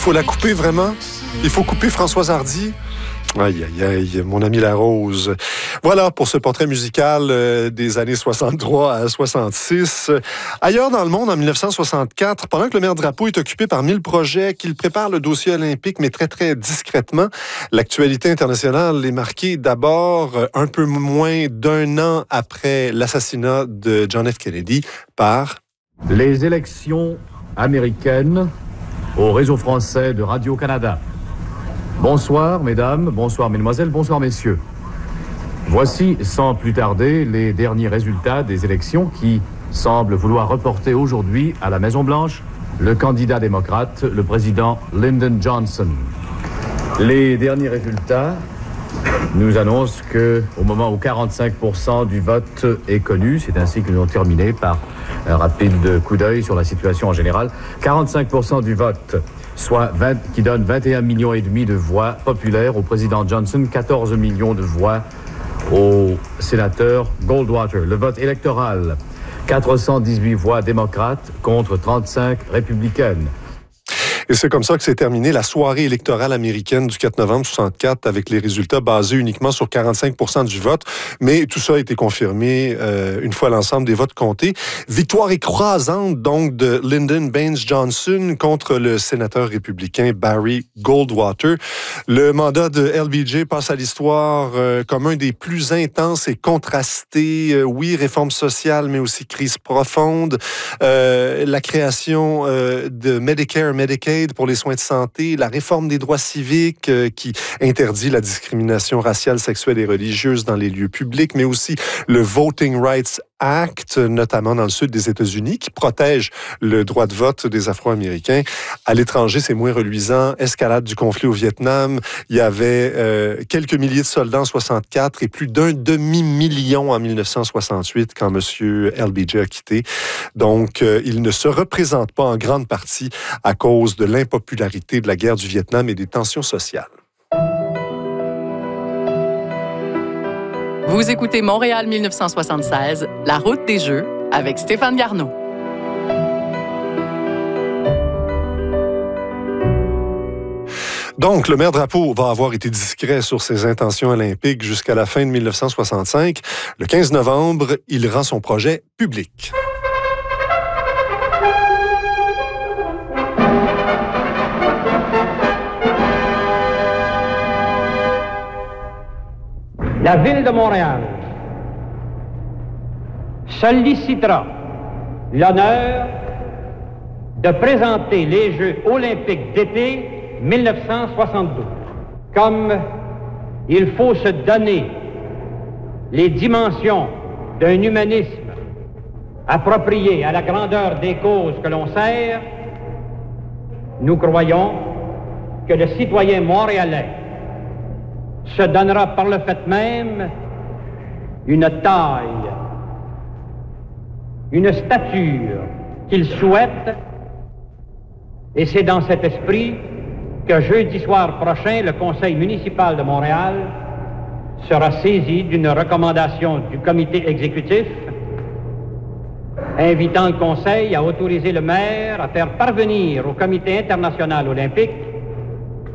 faut la couper vraiment. Il faut couper Françoise Hardy. Aïe, aïe, aïe, mon ami La Rose. Voilà pour ce portrait musical des années 63 à 66. Ailleurs dans le monde, en 1964, pendant que le maire Drapeau est occupé par 1000 projets, qu'il prépare le dossier olympique, mais très, très discrètement, l'actualité internationale est marquée d'abord un peu moins d'un an après l'assassinat de John F. Kennedy par... Les élections américaines au réseau français de Radio-Canada. Bonsoir, mesdames, bonsoir, mesdemoiselles, bonsoir, messieurs. Voici, sans plus tarder, les derniers résultats des élections qui semblent vouloir reporter aujourd'hui à la Maison-Blanche le candidat démocrate, le président Lyndon Johnson. Les derniers résultats nous annoncent qu'au moment où 45% du vote est connu, c'est ainsi que nous avons terminé par un rapide coup d'œil sur la situation en général, 45% du vote, qui donne 21,5 millions de voix populaires au président Johnson, 14 millions de voix au sénateur Goldwater. Le vote électoral, 418 voix démocrates contre 35 républicaines. Et c'est comme ça que s'est terminée la soirée électorale américaine du 4 novembre 64 avec les résultats basés uniquement sur 45% du vote. Mais tout ça a été confirmé une fois l'ensemble des votes comptés. Victoire écrasante donc de Lyndon Baines Johnson contre le sénateur républicain Barry Goldwater. Le mandat de LBJ passe à l'histoire comme un des plus intenses et contrastés. Oui, réforme sociale, mais aussi crise profonde. La création de Medicare, Medicaid pour les soins de santé, la réforme des droits civiques qui interdit la discrimination raciale, sexuelle et religieuse dans les lieux publics, mais aussi le Voting Rights Act, notamment dans le sud des États-Unis, qui protège le droit de vote des Afro-Américains. À l'étranger, c'est moins reluisant. Escalade du conflit au Vietnam. Il y avait quelques milliers de soldats en 64 et plus d'un demi-million en 1968 quand M. LBJ a quitté. Donc, il ne se représente pas en grande partie à cause de l'impopularité de la guerre du Vietnam et des tensions sociales. Vous écoutez Montréal 1976, La route des Jeux, avec Stéphane Garneau. Donc, le maire Drapeau va avoir été discret sur ses intentions olympiques jusqu'à la fin de 1965. Le 15 novembre, il rend son projet public. La Ville de Montréal sollicitera l'honneur de présenter les Jeux olympiques d'été 1972. Comme il faut se donner les dimensions d'un humanisme approprié à la grandeur des causes que l'on sert, nous croyons que le citoyen montréalais se donnera par le fait même une taille, une stature qu'il souhaite, et c'est dans cet esprit que jeudi soir prochain, le Conseil municipal de Montréal sera saisi d'une recommandation du comité exécutif invitant le Conseil à autoriser le maire à faire parvenir au Comité international olympique